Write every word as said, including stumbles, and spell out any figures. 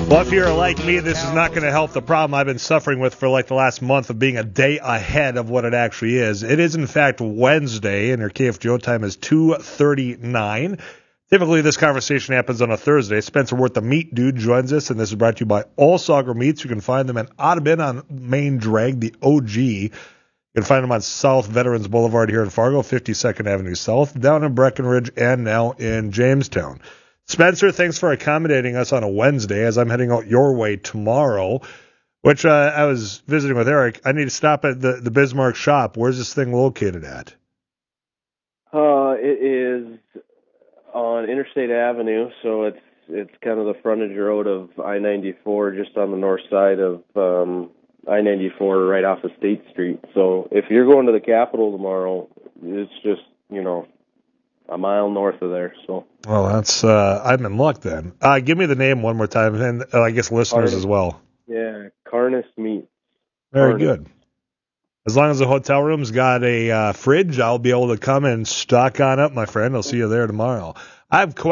Well, if you're like me, this is not going to help the problem I've been suffering with for like the last month of being a day ahead of what it actually is. It is, in fact, Wednesday, and your K F G O time is two thirty-nine. Typically, this conversation happens on a Thursday. Spencer Worth, the Meat Dude, joins us, and this is brought to you by All Sauger Meats. You can find them in Audubon on Main Drag, the O G. You can find them on South Veterans Boulevard here in Fargo, fifty-second Avenue South, down in Breckenridge, and now in Jamestown. Spencer, thanks for accommodating us on a Wednesday as I'm heading out your way tomorrow, which uh, I was visiting with Eric. I need to stop at the, the Bismarck shop. Where's this thing located at? Uh, it is on Interstate Avenue, so it's it's kind of the frontage road of I ninety-four, just on the north side of um, I ninety-four, right off of State Street. So if you're going to the Capitol tomorrow, it's just, you know, a mile north of there. So. Well, that's uh, I'm in luck then. Uh, give me the name one more time, and uh, I guess listeners Carnis, as well. Yeah, Carnis Meats. Very Carnis. good. As long as the hotel room's got a uh, fridge, I'll be able to come and stock on up, my friend. I'll see you there tomorrow. I've